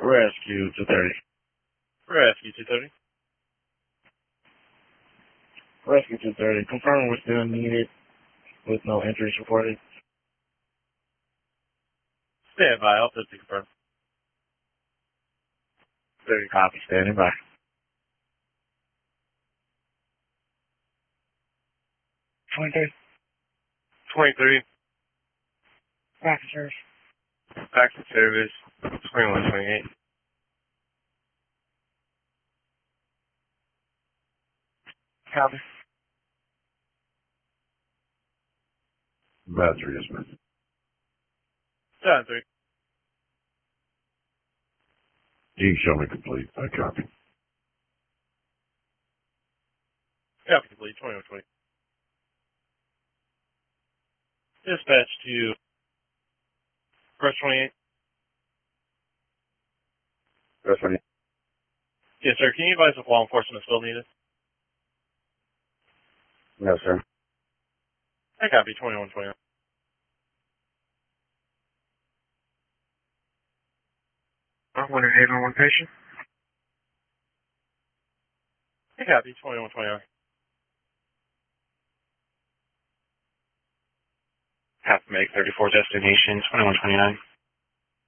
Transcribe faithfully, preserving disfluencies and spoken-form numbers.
Rescue two thirty. Rescue two thirty. Rescue two thirty. Confirm we're still needed with no injuries reported. Stand by. I'll fifty confirm. thirty copy. Standing by. twenty-three. twenty-three. Back to service. Back to service. twenty-one twenty-eight. Copy. Battery is missing. seven three. You can show me complete. I copy. Copy complete. twenty-one twenty. Dispatch to First twenty-eight. That's right. Yes, sir. Can you advise if law enforcement is still needed? No, sir. I copy. twenty-one twenty-nine. I want an eight on one patient. I copy. twenty-one twenty-nine. Have to make thirty-four destination, twenty-one twenty-nine.